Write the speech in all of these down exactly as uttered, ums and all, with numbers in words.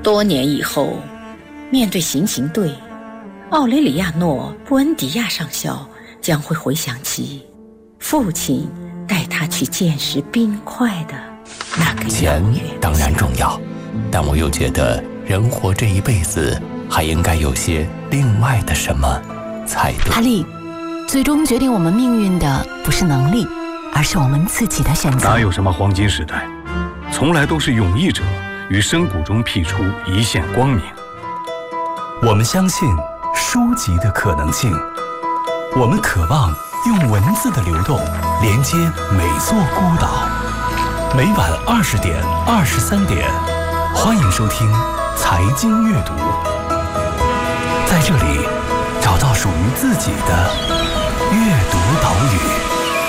多年以后，面对行刑队，奥雷里亚诺·布恩迪亚上校将会回想起父亲带他去见识冰块的那个钱当然重要，但我又觉得人活这一辈子还应该有些另外的什么才对。 哈利，最终决定我们命运的不是能力，而是我们自己的选择。 哪有什么黄金时代，从来都是勇毅者于深谷中辟出一线光明。 我们相信书籍的可能性，我们渴望用文字的流动连接每座孤岛。每晚二十点、二十三点，欢迎收听财经阅读，在这里找到属于自己的阅读岛屿。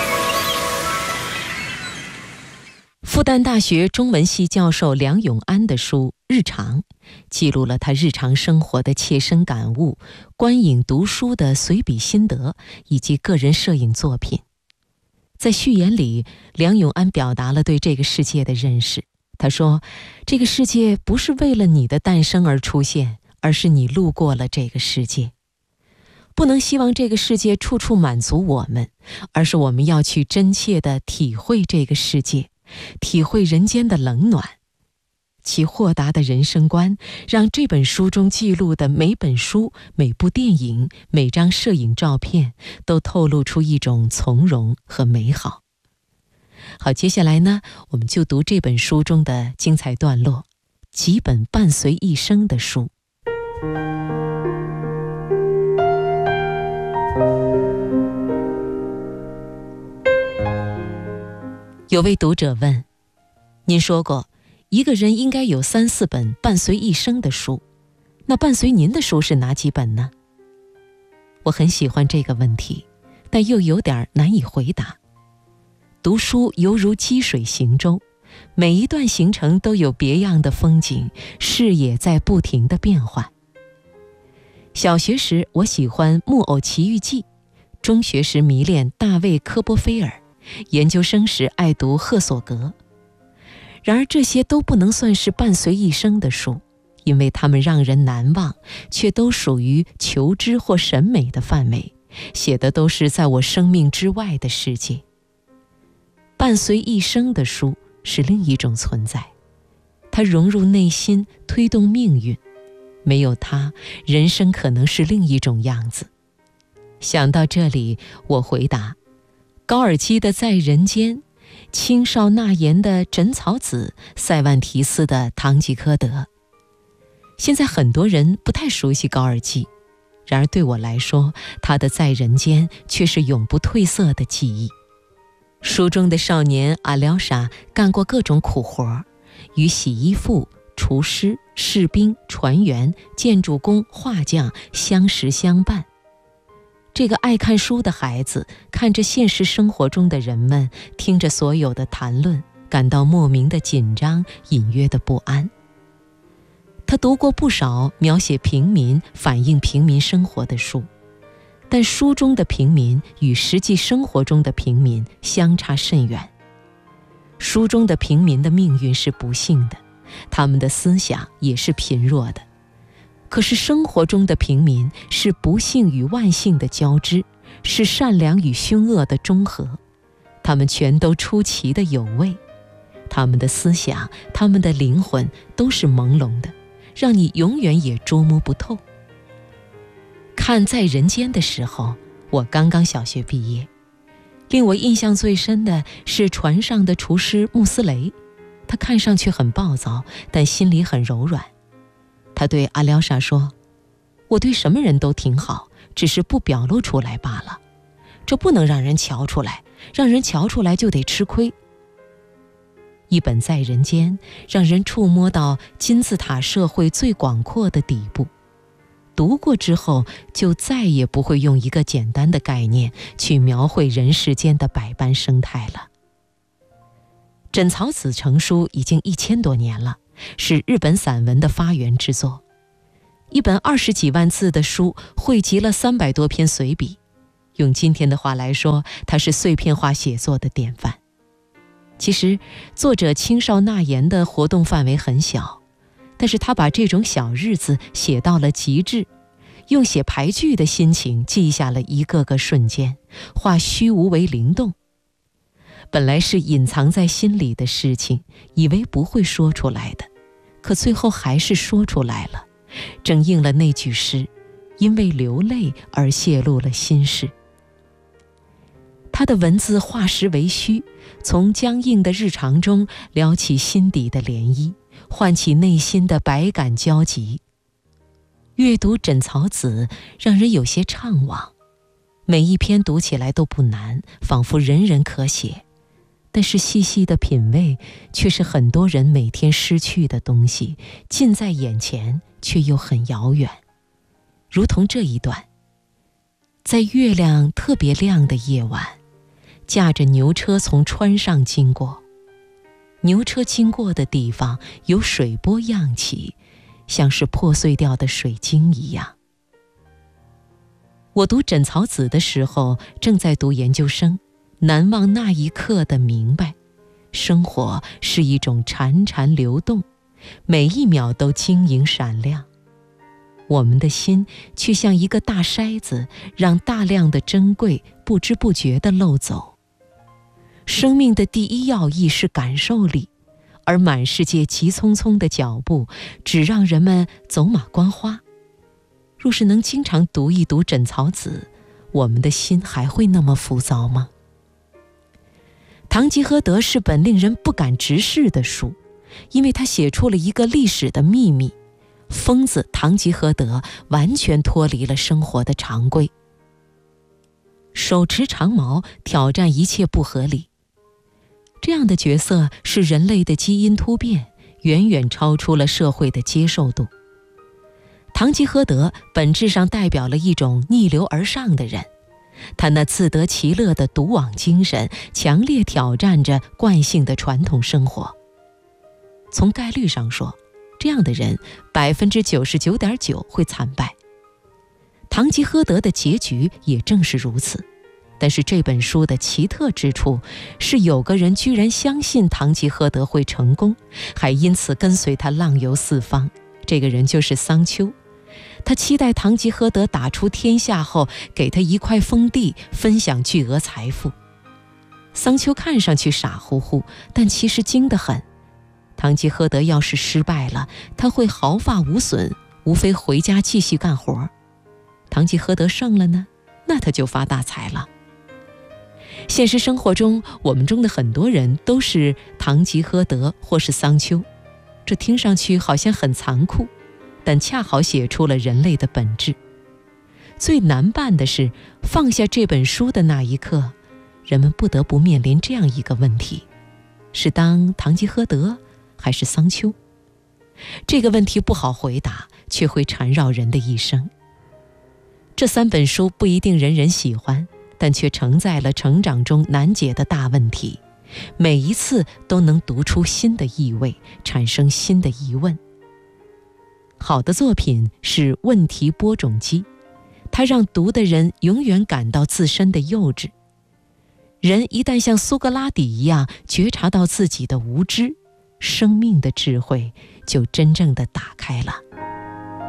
复旦大学中文系教授梁永安的书《日常》记录了他日常生活的切身感悟、观影读书的随笔心得以及个人摄影作品。在序言里，梁永安表达了对这个世界的认识。他说，这个世界不是为了你的诞生而出现，而是你路过了这个世界。不能希望这个世界处处满足我们，而是我们要去真切地体会这个世界，体会人间的冷暖。其豁达的人生观，让这本书中记录的每本书、每部电影、每张摄影照片都透露出一种从容和美好。好，接下来呢，我们就读这本书中的精彩段落，几本伴随一生的书。有位读者问，您说过一个人应该有三四本伴随一生的书，那伴随您的书是哪几本呢？我很喜欢这个问题，但又有点难以回答。读书犹如积水行舟，每一段行程都有别样的风景，视野在不停地变换。小学时我喜欢《木偶奇遇记》，中学时迷恋大卫·科波菲尔，研究生时爱读赫索格。然而这些都不能算是伴随一生的书，因为它们让人难忘，却都属于求知或审美的范围，写的都是在我生命之外的世界。伴随一生的书是另一种存在，它融入内心，推动命运。没有它，人生可能是另一种样子。想到这里，我回答：高尔基的《在人间》，青少纳言的《枕草子》，塞万提斯的《堂吉诃德》。现在很多人不太熟悉高尔基，然而对我来说，他的《在人间》却是永不褪色的记忆。书中的少年阿廖沙干过各种苦活，与洗衣妇、厨师、士兵、船员、建筑工、画匠相识相伴。这个爱看书的孩子，看着现实生活中的人们，听着所有的谈论，感到莫名的紧张，隐约的不安。他读过不少描写平民、反映平民生活的书，但书中的平民与实际生活中的平民相差甚远。书中的平民的命运是不幸的，他们的思想也是贫弱的。可是生活中的平民是不幸与万幸的交织，是善良与凶恶的中和，他们全都出奇的有味，他们的思想，他们的灵魂都是朦胧的，让你永远也捉摸不透。看《在人间》的时候，我刚刚小学毕业，令我印象最深的是船上的厨师穆斯雷，他看上去很暴躁，但心里很柔软。他对阿廖沙说，我对什么人都挺好，只是不表露出来罢了，这不能让人瞧出来，让人瞧出来就得吃亏。一本《在人间》让人触摸到金字塔社会最广阔的底部，读过之后就再也不会用一个简单的概念去描绘人世间的百般生态了。枕草子成书已经一千多年了，是日本散文的发源之作。一本二十几万字的书，汇集了三百多篇随笔，用今天的话来说，它是碎片化写作的典范。其实作者青少纳言的活动范围很小， 但是他把这种小日子写到了极致，用写牌剧的心情记下了一个个瞬间，化虚无为灵动。本来是隐藏在心里的事情，以为不会说出来的，可最后还是说出来了，正应了那句诗，因为流泪而泄露了心事。他的文字化实为虚，从僵硬的日常中撩起心底的涟漪，唤起内心的百感交集。阅读枕草子让人有些怅惘，每一篇读起来都不难，仿佛人人可写，但是细细的品味，却是很多人每天失去的东西，近在眼前，却又很遥远。如同这一段，在月亮特别亮的夜晚，驾着牛车从川上经过，牛车经过的地方有水波漾起，像是破碎掉的水晶一样。我读枕草子的时候，正在读研究生，难忘那一刻的明白，生活是一种潺潺流动，每一秒都晶莹闪亮。我们的心却像一个大筛子，让大量的珍贵不知不觉地漏走。生命的第一要义是感受力，而满世界急匆匆的脚步，只让人们走马观花。若是能经常读一读枕草子，我们的心还会那么浮躁吗？堂吉诃德是本令人不敢直视的书，因为他写出了一个历史的秘密，疯子堂吉诃德完全脱离了生活的常规，手持长矛挑战一切不合理。这样的角色是人类的基因突变，远远超出了社会的接受度。堂吉诃德本质上代表了一种逆流而上的人，他那自得其乐的独往精神，强烈挑战着惯性的传统生活。从概率上说，这样的人百分之九十九点九会惨败。堂吉诃德的结局也正是如此。但是这本书的奇特之处是，有个人居然相信堂吉诃德会成功，还因此跟随他浪游四方。这个人就是桑丘。他期待堂吉诃德打出天下后，给他一块封地，分享巨额财富。桑丘看上去傻乎乎，但其实精得很。堂吉诃德要是失败了，他会毫发无损，无非回家继续干活。堂吉诃德胜了呢，那他就发大财了。现实生活中，我们中的很多人都是堂吉诃德或是桑丘，这听上去好像很残酷，但恰好写出了人类的本质。最难办的是，放下这本书的那一刻，人们不得不面临这样一个问题：是当堂吉诃德还是桑丘？这个问题不好回答，却会缠绕人的一生。这三本书不一定人人喜欢，但却承载了成长中难解的大问题，每一次都能读出新的意味，产生新的疑问。好的作品是问题播种机，它让读的人永远感到自身的幼稚。人一旦像苏格拉底一样觉察到自己的无知，生命的智慧就真正的打开了。